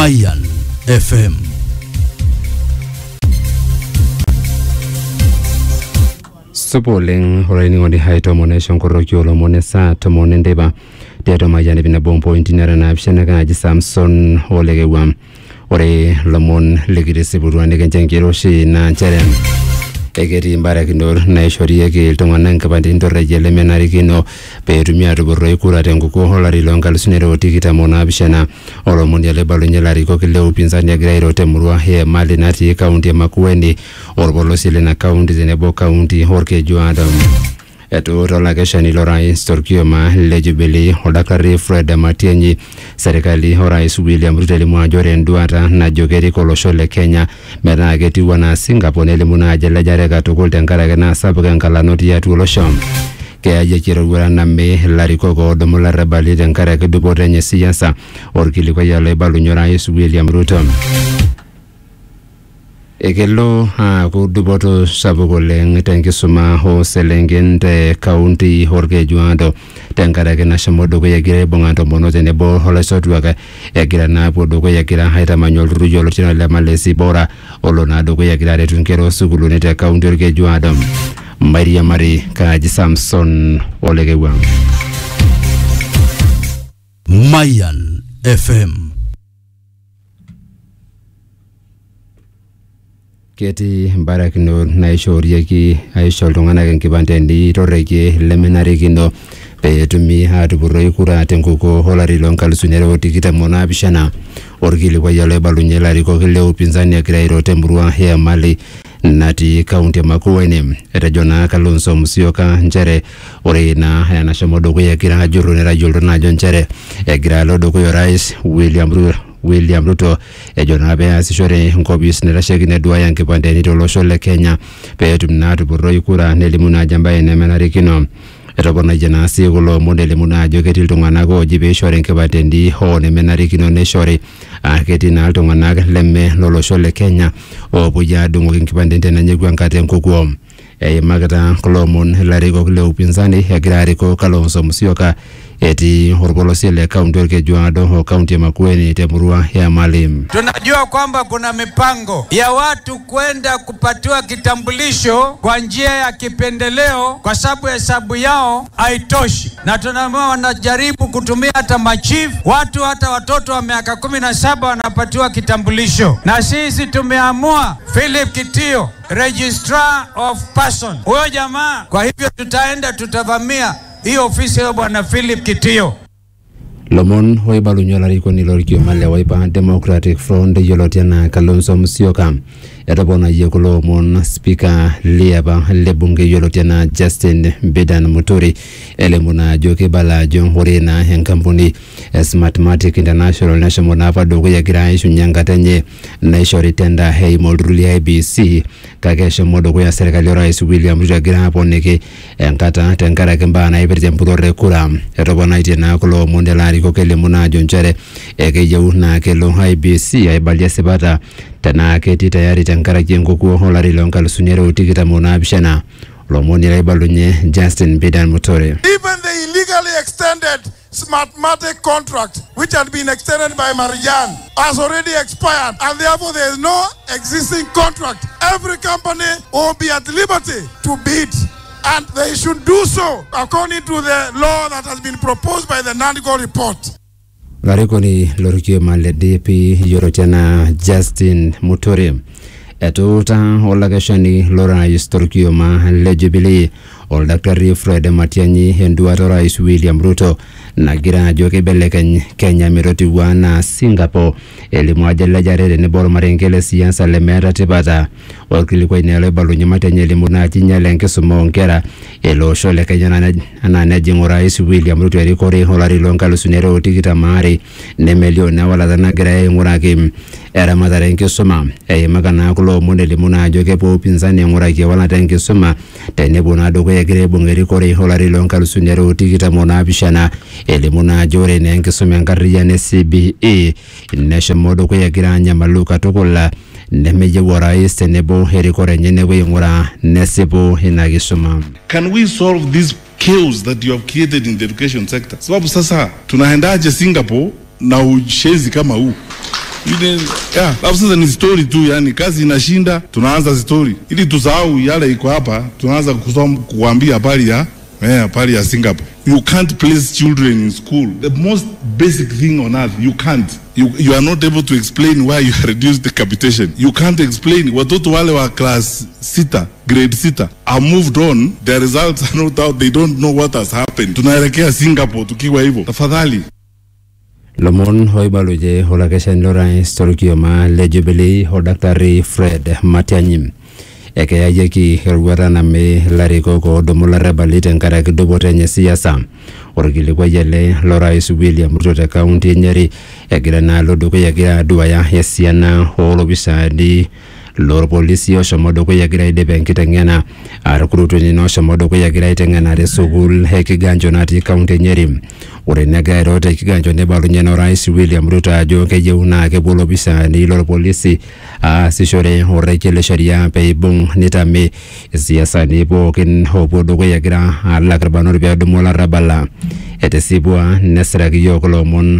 Mayan FM. Supporting Horani on the high tomonation Korokyo Monesa Tomonendeba, Deto Mayan in a bomb point in Arana Shanaka Samson Olegewam, Ore Lamon Legisibuan against Giroshi Nancherem. Egeri Barakindor, Naishori, Tongananka, but into Regale Menarikino, Petumia to Borokura, and Kuko, Holari Longal Sunero, Tikita Monabishana, or Mondial Balunelari, Kokilo, Pinzania Grero, Temurua, here, Malinati, County Makuendi, or Bolosilena County, Zenebo County, Horke Juadam. At Orolagashani Lorai, Storkioma, Legibili, Hodakari, Fred Matieni, Serikali, Horais, William Rutelimo, Joren Duata, Najogeri Koloshole, Kenya, Menageti Wana, Singapore, Lemuna, Jelajarega to Golden Karagana, Sabagan Kalanotia to Losham. Kaya Jekiro Name, Larikogo, Domola Rebali, and Karaka Dubotanya Siasa, or Kilikoya Lebalunorais, William Rutom. Ekelo kuduboto sabugoleng tenkisuma ho selengente county horge juando tenkara ke nashamodo ko yagire bonganto monote ne bo hola sotwaka yagira na bodo ko yagira haita manyol rujolo tina la malesi bora olona do ko yagira de tunkero sugulu ne te county horge juando Maria Mari Kaji Samson Olegewam. Mayan FM. Keti Barakino Naishoriaki, I shall Tongana Kibantendi, Torreki, Lemenarikino, Petumi, Hatburokura, Tenkuko, Holari Lonkal Sunero, Tikita Monabishana, or Giliwayale Balunela, Ricokileo, Pinzania, Greiro, Tembrua, Here Mali, Nati, County Makuenim, Rejona, Kalonso, Musioka, Jere, Orena, Hanashamodo, Kira, Juruna, Juruna, Jonchere, Egralo, Dokoyorais, William Ruto ejonabe asishore nkobis nerashegine duayan kipande nitolo shole Kenya petumna tuburoikura nelimuna jambaye nemenarikino etobona jana sigulo modele muna jogetil tunganago jibe shore nkebatendi ho nemenarikino ne shore aketina tunganaga lemme lolo shole Kenya obuja dungo kipande tena nyegwankate nkukuo magata kolomon lariko kule upinzani yagrariko Kalonzo Musyoka eti horbolosele county ke juado ho county Makueni Temurua ya Malim. Tunajua kwamba kuna mipango ya watu kwenda kupatiwa kitambulisho kwa njia ya kipendeleo kwa sababu hesabu yao haitoshi, na tunaamua wanajaribu kutumia hata machief, watu hata watoto wa miaka 17 wanapatiwa kitambulisho, na sisi tumeamua Philip Kitio, registrar of person, huyo jamaa. Kwa hivyo tutavamia hiyo ofisi ya bwana Philip Kitio. Lomon hoibalunyola riko ni lorikio male waipa Democratic Front yolotiana Kalonzo Musyoka etabona yekulo mon speaker liaba lebunge yolotiana Justin Bidan Muturi elemuna joke bala jon horena hen kampuni Smartmatic International National Nava dogo ya gira shunyanga tenye naishori tenda hei modruli IBC kakesha modo ya serikali ya Rais William Ruto gira poneke enkata tenkara kemba na iberje mpudore kura etabona itena kulo mondela kokele muna jonchere ekeju na kelo IBC aibalia sebata tana keti tayari tankara jengo ku holari lonkal sunero tikita muna bishana lomoni aibalunye Justin Bidan Mutore. Even the illegally extended Smartmatic contract which had been extended by Marijan has already expired, and therefore there is no existing contract. Every company will be at liberty to bid, and they should do so according to the law that has been proposed by the NADCO report. Larikoni lorikio male DP yorotena Justin Mutore etota olagashani lora istorikio ma legibili ol Dr. Fred Matiang'i henduato Rais William Ruto nagira joke beleken Kenya miroti wana Singapore elimu ajala jarede ne boro marengele siyansa le mera tibata wakili kwa inele balunye Matiang'i elimu na chinyale nkesumo ngera elo shole Kenya na nejingo Rais William Ruto erikori holari lonkalo sunero tikita maari ne milioni wala zanagira nguraki era madare nkesuma magana kulo mondeli muna joke po pinzani nguraki wala tenkesuma tenebona dogo yagire bongeri kore holari lonkalo sunero tikita mona bishana elimuna jore ne nkesuma ngariya ne CBE nesha modo ko yagira nyamaluka tokola nemeje Rais tenebo herikore nyenewe ngura nesebo hinagisuma. Can we solve this chaos that you have created in the education sector? Sababu sasa tunaendaje Singapore na ushezi kama huu? Alafu sasa ni story tu, yani kazi inashinda, tunaanza story ili tusahau yale iko hapa, tunaanza kuambia habari ya Singapore. You can't place children in school. The most basic thing on earth, you can't. You are not able to explain why you reduced the capitation. You can't explain. Watoto wale wa class 6, grade 6 are moved on. Their results are not out. They don't know what has happened. Tunaelekea Singapore tukiwa hivyo. Tafadhali. Lomon hoibaluje holakesha ndora storkioma le Jubilee ho Daktari Fred Matiang'i. Eke ya yeki herwara na me lariko ko domolara balite nkara kidobote nye siyasa. Orgili kwa yele Lorais William Ruto County Nyeri yagira na lodoko yagira duaya yesiana holo bisadi lor polisi oshomodo ko yagira idebe nkitengena arukurutu nino oshomodo yagira itengena resugul heki ganjo nati County Nyeri. Urenega erote kiganjo nebalu nyeno Rais William Ruto ajo kejeuna kebulo bisadi lor polisi sishore orekele sharia peibung nitame siyasa nipo kin hopo doko yagira alakrabanor bia dumola rabala etesibwa nesragiyo kolomon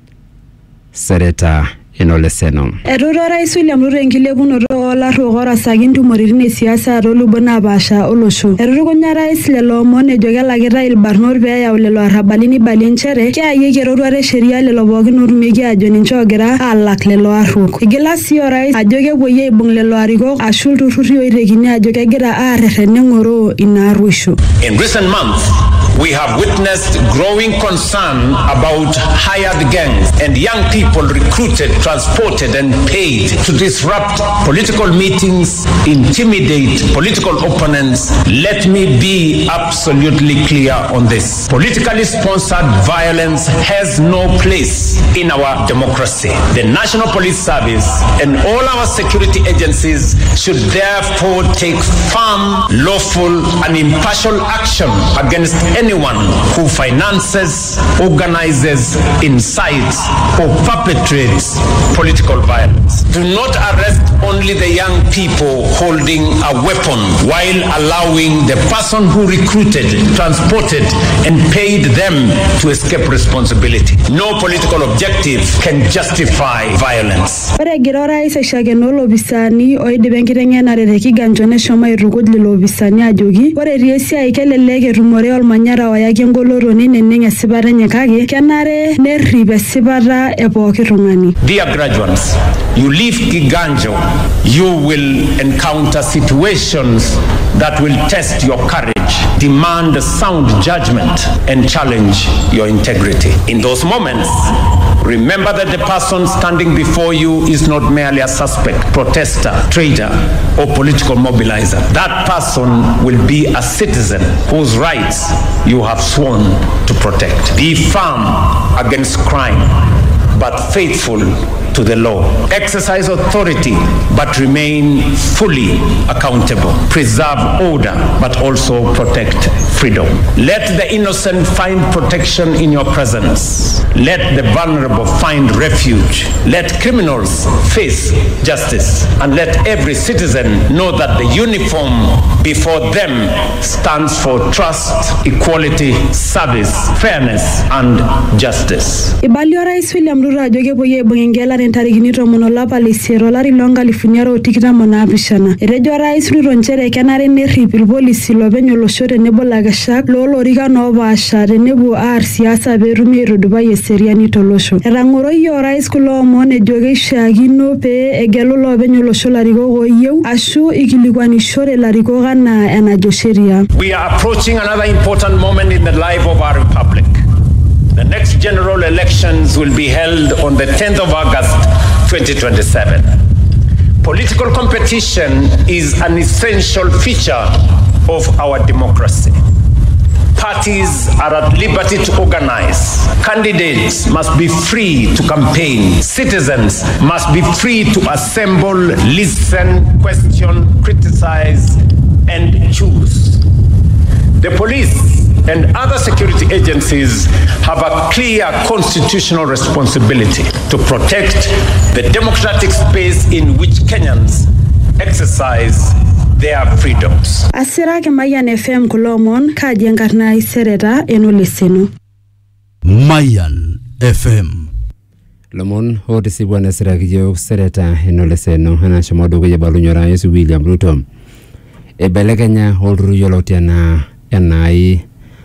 sereta inoleseno. Eruro Rais William Ruto enkilepunoto olarruok sakin tumoritin siasa tolubona basha olosho. Eruro konya Rais lelo omon ejo kelakita ilbarnot peyau lelo arrabalini bali nchere keayieki eroruata sheria lelo pookin otumieki ajo ninche ogira alak lelo arruok. Igila sii Rais ajo kepuoi aibung lelo arikok ashu ilturruri oitekini ajo kegira aarreren eng'oroo ina arruisho. In recent months, we have witnessed growing concern about hired gangs and young people recruited, transported and paid to disrupt political meetings, intimidate political opponents. Let me be absolutely clear on this. Politically sponsored violence has no place in our democracy. The National Police Service and all our security agencies should therefore take firm, lawful and impartial action against anyone who finances, organizes, incites or perpetrates political violence. Do not arrest only the young people holding a weapon while allowing the person who recruited, transported and paid them to escape responsibility. No political objective can justify violence. Ore gira Rais aishakeno lopisani oidipa enkiteng'enare te Kiganjo neshomo aitukuj lelo opisani ajoki ore etii esiai kelelek etumore olmanyara oyaki engoloto neneng esipata enye kake kenare nerrip esipata e pooki tung'ani. Dear graduates, you leave Kiganjo, you will encounter situations that will test your courage, demand sound judgment and challenge your integrity. In those moments, remember that the person standing before you is not merely a suspect, protester, traitor, or political mobilizer. That person will be a citizen whose rights you have sworn to protect. Be firm against crime, but faithful to the law. Exercise authority, but remain fully accountable. Preserve order, but also protect freedom. Let the innocent find protection in your presence. Let the vulnerable find refuge. Let criminals face justice. And let every citizen know that the uniform before them stands for trust, equality, service, fairness, and justice. Ibalio Rais William Ruto ajo kepuoi aibung engelare ntarikini 10 olapa leisiet olari loonkalifuni are otikitam onaapishana. Etejo Rais Ruto nchere kenare nerrip irpolisi loopeny olosho tenebo lakeshak loolorikan oopaasha tenebo aar siasa peetumi aitudupai eseriani tolosho. Etang'oroyie Orais kulo omon ejo keishaakino pee egelu loopeny olosho larikok ooyieu ashu ikilikwanishore larikok anaa enajo sheria. We are approaching another important moment in the life of our republic. The next general elections will be held on the 10th of August 2027. Political competition is an essential feature of our democracy. Parties are at liberty to organize. Candidates must be free to campaign. Citizens must be free to assemble, listen, question, criticize, and choose. The police and other security agencies have a clear constitutional responsibility to protect the democratic space in which Kenyans exercise their freedoms. Asira ke Mayan FM kulomon kaji enkarna isereta enoleseno. Mayan FM. Lomon otisibu anasirakiyo sereta enoleseno anashomo dukuya balunyo rais William Ruto. Ebelekenya olturur yioloti enai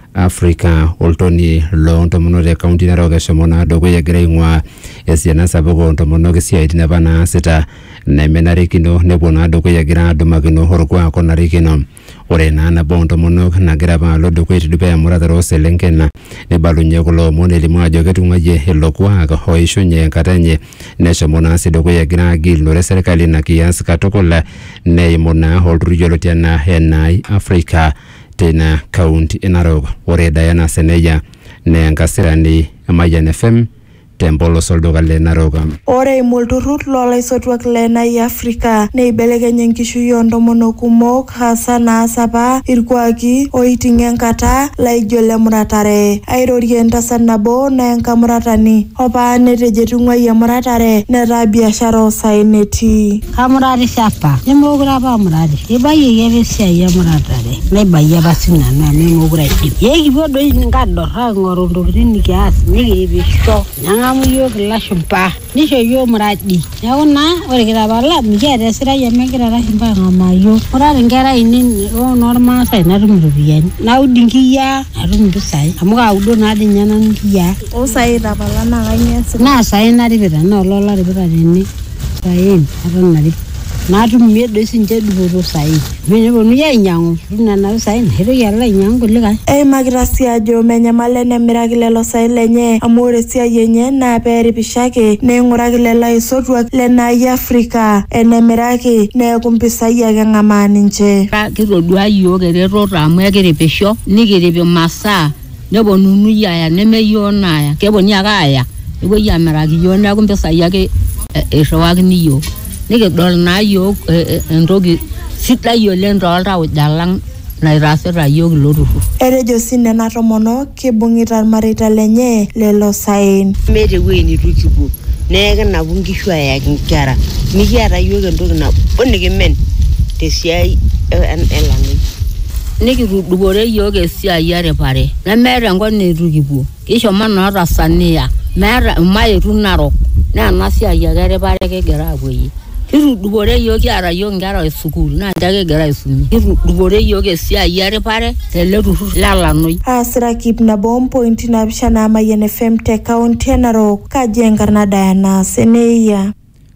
Africa oltoni lo ntomonok county Narok eshomo naa dukuya egira aing'ua esiana sapuk oontomonok isiaitin apa naasita nemenarikino nepuo naa dukuya egira adumakino orkuak onarikino. Ore naa nabo oontomonok nagira apa alo dukuya itudupa emuratare ooselenken neibalunye kulo omon elimu ajo ketung'uayie ilo kuak oishunye enkata enye neshomo naa sii dukuya egira agilunore serkali ina kias katukul neimu naa olturur yioloti enai Africa tena county Narok. Ore Diana Seneja ne enkasirani Mayan FM tempolos olduka le Narok. Ore imulturut lolaisotuak le enai Africa neibelekenya enkishui oontomonok kumok hasa naasapa irkuaki oiting'e enkata laijo lemuratare. Airorie entasat nabo na enkamuratani opa netejo etung'uayie emuratare netaa biashara oosaen etii. Kamuratisho apa nemeekure apa amuratisho ibayieki apa esiai emuratare naibayie apa sinanu amu meekure aidip. Ekipuo doi nkador aing'oru ntokitin nikias nikiripisho nang'amu yiok ilashumpa nisho yiok muradi. Neeku naa ore kitapala mikiata esirai amu egira ilashumpa ang'amaa yiok. Ore nkera ainei onormaasai natum iropiyiani naudi nkiyiaa natum impisai amu kaudo naa dii ninye nanu nkiyiaa. Osai itapala naa kanyoo eesita? Naa saai naripita naa olola aripita tene saen aton narip natumie doi sinche dupoto saai. Meneponunui ainyang'u nena pisai naitoki alo ainyang'u kulikae. Eimakita sii ajo menyamal enemiraki lelo saen lenye amu ore esiai enye naa peeripishake neing'uraki lelo aisotuak le enai Africa enemiraki neeku mpisai ake eng'amaa ninche. Kitodua yiok eretoto amu ekiripisho nikirip imasaa neponunui aya nemeyiok naaya keponunui ake aaya nepuoi amiraki yiok neeku mpisai ake irriwakini yiok. Nikidol naa yiok entoki sidai oleng tooltauja lang naitaasita yiok ilo turrur. Etejo sii nena tomonok kibung'ita irmareita lenye lelo saen. Meeta ewueji nitu kipuo nekinapu nkishu ayaki nkera mikiata yiok entoki nabo nikimen tesiai elangai. Nikitudupore yiok esiai eripare nemeeta enkop nitu kipuo kishomo naa Tanzania meeta maetu Narok naa ena siai ake eripare kigira aapuoyie. Kitudupore yiok kiata yiok nkera esukuul naa ninche kigira aisumie. Kitudupore yiok esiai eripare tele turrur lelanoi. Asrakip nabo mpointi naapishana Mayan FM te county Narok kaji enkarna Diana Seneia.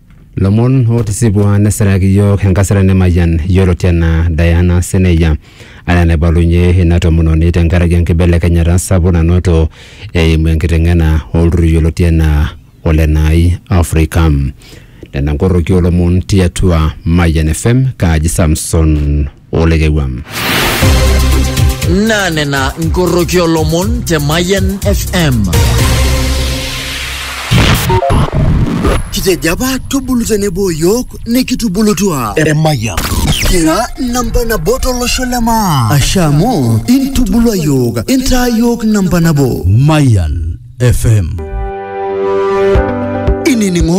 Lomon otisibu nesiraki yiok enkasirani Mayan yioloti enaa Diana Seneia ana naibalunye ina tomononi tenkaraki enkibelekenyata sapuk nanoto eimu enkiteng'ena olturrur yioloti enaa Olenai Africa. Nena nkoroki olomon tiatua Mayan FM kaji Samson Olekewam. Nena nkoroki olomon te Mayan FM. Kitejaba tubulu tenebo yok nikitubulutua Mayan. Kira namba na boto losholema. Ashamu intubulua yok inta yok namba nabo. Mayan FM. Ini